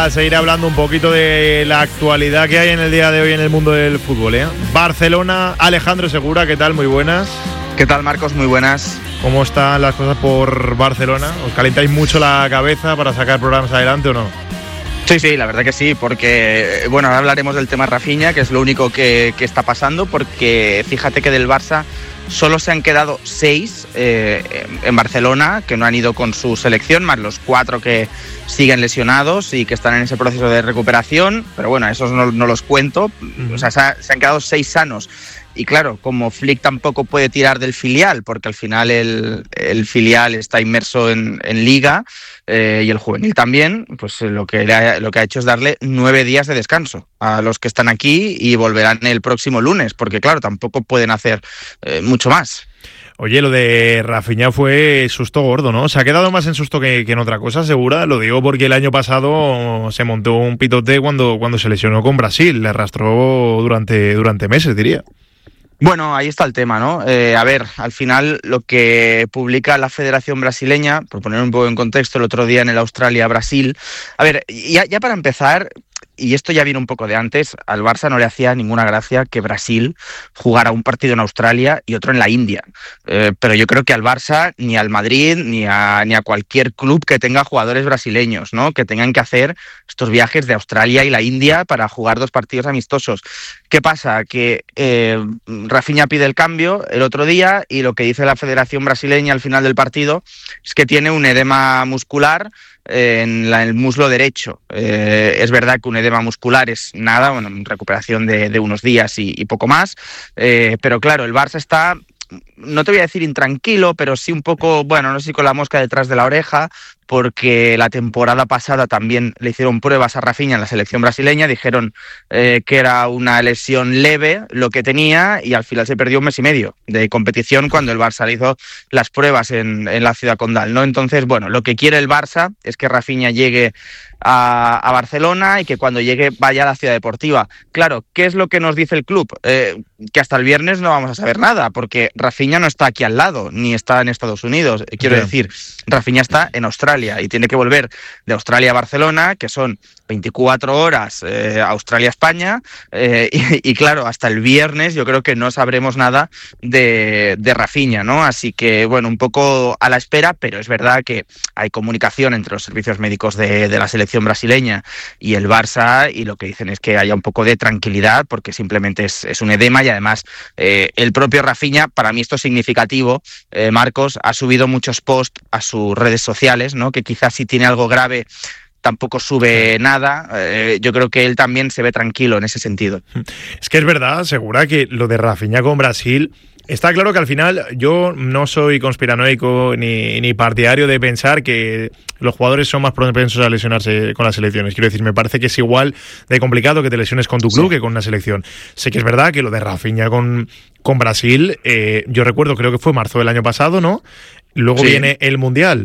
A seguir hablando un poquito de la actualidad que hay en el día de hoy en el mundo del fútbol, ¿eh? Barcelona, Alejandro Segura, ¿qué tal? Muy buenas. ¿Qué tal, Marcos? Muy buenas. ¿Cómo están las cosas por Barcelona? ¿Os calentáis mucho la cabeza para sacar programas adelante o no? Sí, la verdad que sí, porque, bueno, ahora hablaremos del tema Rafinha, que es lo único que está pasando, porque fíjate que del Barça solo se han quedado 6 en Barcelona, que no han ido con su selección, más los 4 que siguen lesionados y que están en ese proceso de recuperación, pero bueno, esos no los cuento. O sea, se han quedado 6 sanos. Y claro, como Flick tampoco puede tirar del filial, porque al final el filial está inmerso en Liga y el juvenil también, pues lo que ha hecho es darle 9 días de descanso a los que están aquí y volverán el próximo lunes, porque claro, tampoco pueden hacer mucho más. Oye, lo de Rafinha fue susto gordo, ¿no? Se ha quedado más en susto que en otra cosa, segura. Lo digo porque el año pasado se montó un pitote cuando se lesionó con Brasil. Le arrastró durante meses, diría. Bueno, ahí está el tema, ¿no? A ver, al final lo que publica la Federación Brasileña, por poner un poco en contexto, el otro día en el Australia-Brasil. A ver, ya para empezar, y esto ya viene un poco de antes, al Barça no le hacía ninguna gracia que Brasil jugara un partido en Australia y otro en la India. Pero yo creo que al Barça, ni al Madrid, ni a cualquier club que tenga jugadores brasileños, ¿no? Que tengan que hacer estos viajes de Australia y la India para jugar 2 partidos amistosos. ¿Qué pasa? Que Rafinha pide el cambio el otro día y lo que dice la Federación Brasileña al final del partido es que tiene un edema muscular en el muslo derecho. Es verdad que un edema muscular es nada, bueno, recuperación de unos días y poco más, pero claro, el Barça está, no te voy a decir intranquilo, pero sí un poco, bueno, no sé si con la mosca detrás de la oreja, porque la temporada pasada también le hicieron pruebas a Rafinha en la selección brasileña, dijeron que era una lesión leve lo que tenía y al final se perdió 1 mes y medio de competición cuando el Barça le hizo las pruebas en la Ciudad Condal, ¿no? Entonces, bueno, lo que quiere el Barça es que Rafinha llegue a Barcelona y que cuando llegue vaya a la Ciudad Deportiva. Claro, ¿qué es lo que nos dice el club? Que hasta el viernes no vamos a saber nada, porque Rafinha no está aquí al lado, ni está en Estados Unidos. Quiero decir, Rafinha está en Australia y tiene que volver de Australia a Barcelona, que son 24 horas Australia-España, y claro, hasta el viernes yo creo que no sabremos nada de Rafinha, ¿no? Así que, bueno, un poco a la espera, pero es verdad que hay comunicación entre los servicios médicos de la selección brasileña y el Barça, y lo que dicen es que haya un poco de tranquilidad, porque simplemente es un edema, y además el propio Rafinha, para mí esto es significativo, Marcos, ha subido muchos posts a sus redes sociales, ¿no? Que quizás si tiene algo grave tampoco sube nada. Yo creo que él también se ve tranquilo en ese sentido. Es que es verdad, Segura, que lo de Rafinha con Brasil, está claro que al final yo no soy conspiranoico ni partidario de pensar que los jugadores son más propensos a lesionarse con las selecciones. Quiero decir, me parece que es igual de complicado que te lesiones con tu club que con una selección. Sé que es verdad que lo de Rafinha con Brasil, yo recuerdo, creo que fue marzo del año pasado, ¿no? Luego viene el Mundial.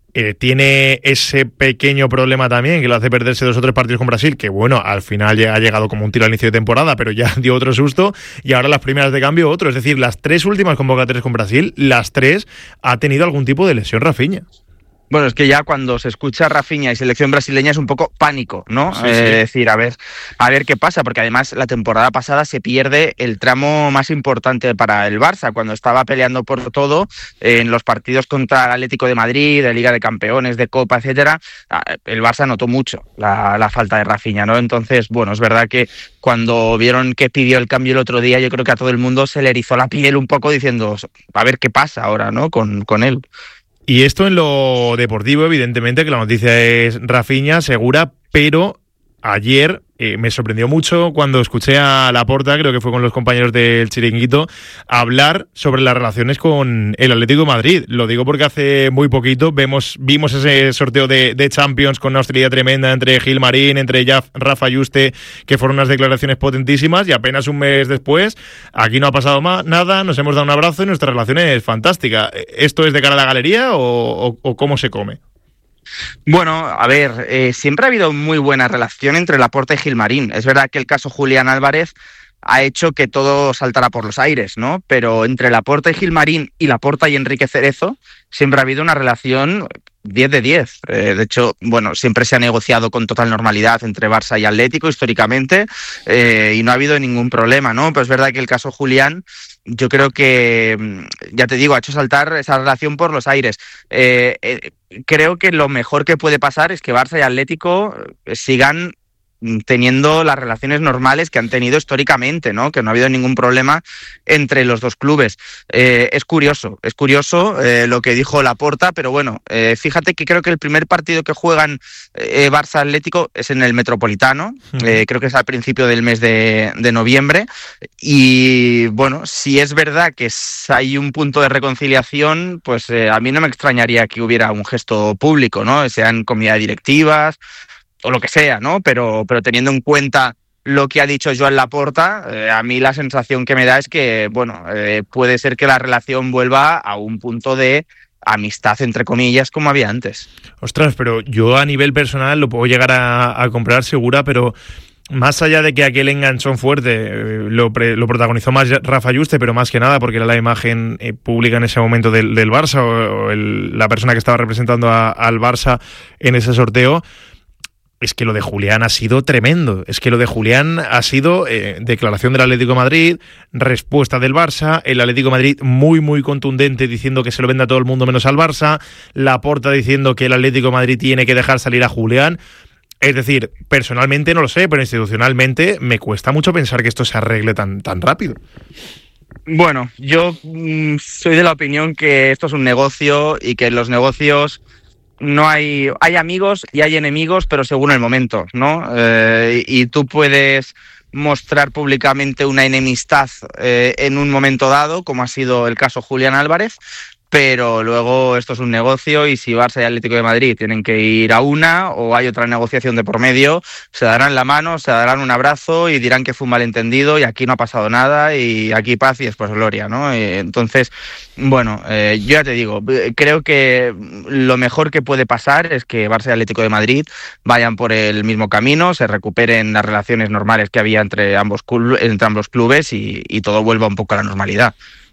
Tiene ese pequeño problema también que lo hace perderse 2 o 3 partidos con Brasil, que bueno, al final ya ha llegado como un tiro al inicio de temporada, pero ya dio otro susto, y ahora las primeras de cambio otro. Es decir, las 3 últimas convocatorias con Brasil, las 3 ha tenido algún tipo de lesión Rafinha. Bueno, es que ya cuando se escucha Rafinha y selección brasileña es un poco pánico, ¿no? Sí. Es decir, a ver qué pasa, porque además la temporada pasada se pierde el tramo más importante para el Barça, cuando estaba peleando por todo en los partidos contra el Atlético de Madrid, de Liga de Campeones, de Copa, etcétera. El Barça notó mucho la falta de Rafinha, ¿no? Entonces, bueno, es verdad que cuando vieron que pidió el cambio el otro día, yo creo que a todo el mundo se le erizó la piel un poco diciendo, a ver qué pasa ahora, ¿no? Con él. Y esto en lo deportivo, evidentemente, que la noticia es Rafinha, Segura, pero ayer me sorprendió mucho cuando escuché a Laporta, creo que fue con los compañeros del Chiringuito, hablar sobre las relaciones con el Atlético de Madrid. Lo digo porque hace muy poquito vimos ese sorteo de Champions con una hostilidad tremenda entre Gilmarín, entre Rafa Yuste, que fueron unas declaraciones potentísimas, y apenas un mes después, aquí no ha pasado nada, nos hemos dado un abrazo y nuestra relación es fantástica. ¿Esto es de cara a la galería o cómo se come? Bueno, a ver, siempre ha habido muy buena relación entre Laporta y Gilmarín. Es verdad que el caso Julián Álvarez ha hecho que todo saltara por los aires, ¿no? Pero entre Laporta y Gilmarín y Laporta y Enrique Cerezo siempre ha habido una relación 10 de 10. De hecho, bueno, siempre se ha negociado con total normalidad entre Barça y Atlético históricamente, y no ha habido ningún problema, ¿no? Pero es verdad que el caso Julián, yo creo que, ya te digo, ha hecho saltar esa relación por los aires. Creo que lo mejor que puede pasar es que Barça y Atlético sigan teniendo las relaciones normales que han tenido históricamente, ¿no? Que no ha habido ningún problema entre los dos clubes. Es curioso lo que dijo Laporta, pero bueno, fíjate que creo que el primer partido que juegan Barça-Atlético es en el Metropolitano, creo que es al principio del mes de noviembre, y bueno, si es verdad que hay un punto de reconciliación, pues a mí no me extrañaría que hubiera un gesto público, ¿no? Sean comidas directivas o lo que sea, ¿no? Pero teniendo en cuenta lo que ha dicho Joan Laporta, a mí la sensación que me da es que, bueno, puede ser que la relación vuelva a un punto de amistad, entre comillas, como había antes. Ostras, pero yo a nivel personal lo puedo llegar a comprar segura, pero más allá de que aquel enganchón fuerte lo protagonizó más Rafa Yuste, pero más que nada porque era la imagen pública en ese momento del Barça o la persona que estaba representando al Barça en ese sorteo. Es que lo de Julián ha sido tremendo. Es que lo de Julián ha sido declaración del Atlético de Madrid, respuesta del Barça, el Atlético de Madrid muy, muy contundente diciendo que se lo venda a todo el mundo menos al Barça, Laporta diciendo que el Atlético de Madrid tiene que dejar salir a Julián. Es decir, personalmente no lo sé, pero institucionalmente me cuesta mucho pensar que esto se arregle tan rápido. Bueno, yo soy de la opinión que esto es un negocio y que en los negocios no hay amigos y hay enemigos, pero según el momento, ¿no? Y tú puedes mostrar públicamente una enemistad en un momento dado, como ha sido el caso Julián Álvarez, pero luego esto es un negocio y si Barça y Atlético de Madrid tienen que ir a una o hay otra negociación de por medio, se darán la mano, se darán un abrazo y dirán que fue un malentendido y aquí no ha pasado nada y aquí paz y después gloria, ¿no? Entonces, bueno, yo ya te digo, creo que lo mejor que puede pasar es que Barça y Atlético de Madrid vayan por el mismo camino, se recuperen las relaciones normales que había entre ambos clubes y todo vuelva un poco a la normalidad.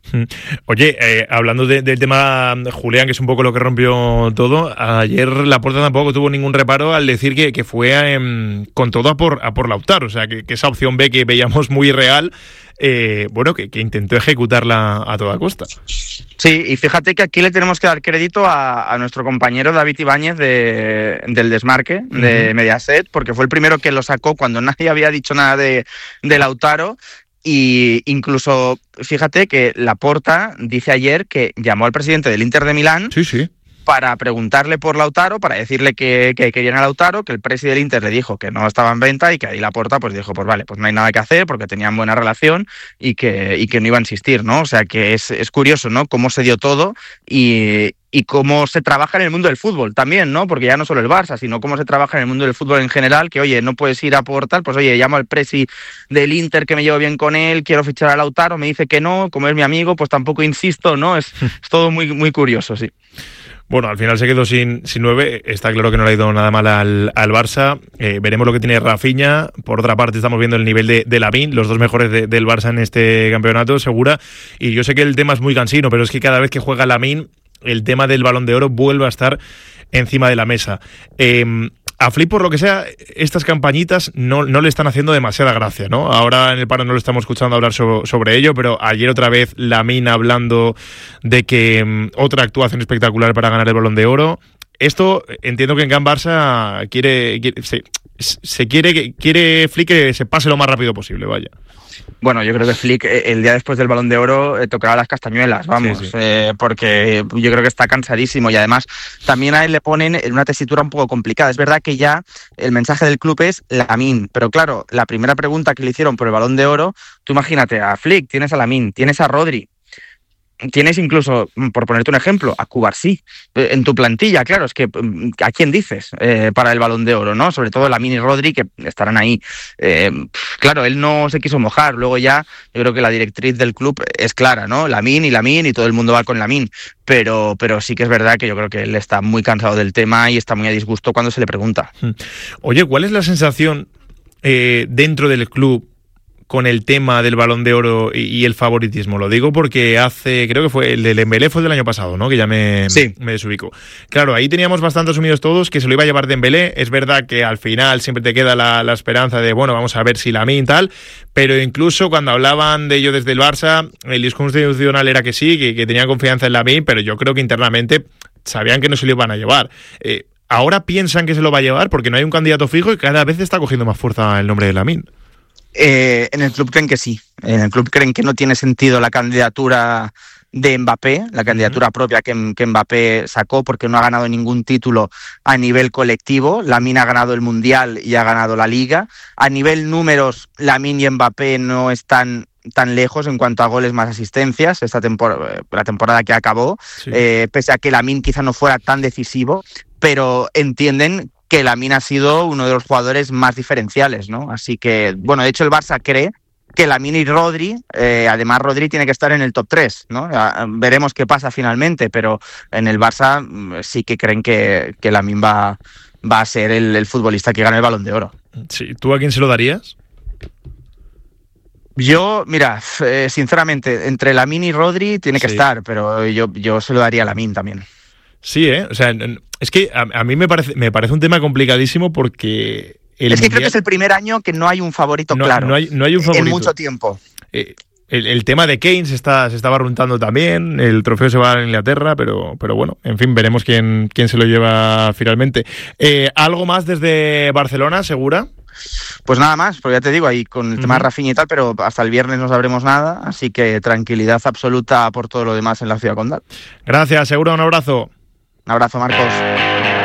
Oye, hablando del tema Julián, que es un poco lo que rompió todo, ayer Laporta tampoco tuvo ningún reparo al decir que fue con todo a por Lautaro, o sea, que esa opción B que veíamos muy real, bueno, que intentó ejecutarla a toda costa. Sí, y fíjate que aquí le tenemos que dar crédito a nuestro compañero David Ibáñez del Desmarque, de Mediaset, porque fue el primero que lo sacó cuando nadie había dicho nada de Lautaro. Y incluso, fíjate que Laporta dice ayer que llamó al presidente del Inter de Milán para preguntarle por Lautaro, para decirle que querían a Lautaro, que el presidente del Inter le dijo que no estaba en venta y que ahí Laporta pues dijo, pues vale, pues no hay nada que hacer porque tenían buena relación y que no iba a insistir, ¿no? O sea que es curioso, ¿no? Cómo se dio todo y cómo se trabaja en el mundo del fútbol también, ¿no? Porque ya no solo el Barça, sino cómo se trabaja en el mundo del fútbol en general, que oye, no puedes ir a por tal, pues oye, llamo al presi del Inter que me llevo bien con él, quiero fichar a Lautaro, me dice que no, como es mi amigo, pues tampoco insisto, ¿no? Es todo muy, muy curioso, sí. Bueno, al final se quedó sin 9, está claro que no le ha ido nada mal al Barça, veremos lo que tiene Rafinha, por otra parte estamos viendo el nivel de Lamine, los dos mejores del Barça en este campeonato, segura, y yo sé que el tema es muy cansino, pero es que cada vez que juega Lamine, el tema del Balón de Oro vuelve a estar encima de la mesa. A Flick, por lo que sea, estas campañitas no le están haciendo demasiada gracia, ¿no? Ahora en el paro no lo estamos escuchando hablar sobre ello, pero ayer otra vez Lamine hablando de que otra actuación espectacular para ganar el Balón de Oro. Esto entiendo que en Can Barça quiere Flick que se pase lo más rápido posible, vaya. Bueno, yo creo que Flick el día después del Balón de Oro tocará las castañuelas, vamos, sí. Porque yo creo que está cansadísimo y además también a él le ponen en una tesitura un poco complicada. Es verdad que ya el mensaje del club es Lamine, pero claro, la primera pregunta que le hicieron por el Balón de Oro, tú imagínate a Flick, tienes a Lamine, tienes a Rodri, tienes incluso, por ponerte un ejemplo, a Cubarsí en tu plantilla, claro, es que ¿a quién dices para el Balón de Oro, no? Sobre todo Lamine y Rodri, que estarán ahí. Claro, él no se quiso mojar, luego ya yo creo que la directriz del club es clara, ¿no? Lamine y todo el mundo va con Lamine, pero sí que es verdad que yo creo que él está muy cansado del tema y está muy a disgusto cuando se le pregunta. Oye, ¿cuál es la sensación dentro del club con el tema del Balón de Oro y el favoritismo. Lo digo porque creo que fue el del Dembélé, fue el del año pasado, ¿no? Que ya me desubico. Claro, ahí teníamos bastante asumidos todos que se lo iba a llevar Dembélé. Es verdad que al final siempre te queda la esperanza de, bueno, vamos a ver si Lamine tal, pero incluso cuando hablaban de ello desde el Barça, el discurso institucional era que sí, que tenían confianza en Lamine, pero yo creo que internamente sabían que no se lo iban a llevar. Ahora piensan que se lo va a llevar porque no hay un candidato fijo y cada vez está cogiendo más fuerza el nombre de Lamine. En el club creen que sí. En el club creen que no tiene sentido la candidatura de Mbappé, la candidatura propia que Mbappé sacó, porque no ha ganado ningún título a nivel colectivo. Lamine ha ganado el Mundial y ha ganado la Liga. A nivel números, Lamine y Mbappé no están tan lejos en cuanto a goles más asistencias la temporada que acabó, sí. Pese a que Lamine quizá no fuera tan decisivo, pero entienden que Lamine ha sido uno de los jugadores más diferenciales, ¿no? Así que, bueno, de hecho el Barça cree que Lamine y Rodri, además Rodri tiene que estar en el top 3, ¿no? Veremos qué pasa finalmente, pero en el Barça sí que creen que Lamine va a ser el futbolista que gane el Balón de Oro. Sí. ¿Tú a quién se lo darías? Yo, mira, sinceramente, entre Lamine y Rodri tiene que estar, pero yo se lo daría a Lamine también. Sí, o sea, es que a mí me parece un tema complicadísimo porque... Creo que es el primer año que no hay un favorito claro. No hay un favorito. En mucho tiempo. El tema de Kane se está barruntando también, el trofeo se va a Inglaterra, pero bueno, en fin, veremos quién se lo lleva finalmente. ¿Algo más desde Barcelona, Segura? Pues nada más, porque ya te digo, ahí con el tema de Rafinha y tal, pero hasta el viernes no sabremos nada, así que tranquilidad absoluta por todo lo demás en la Ciudad Condal. Gracias, Segura, un abrazo. Un abrazo, Marcos.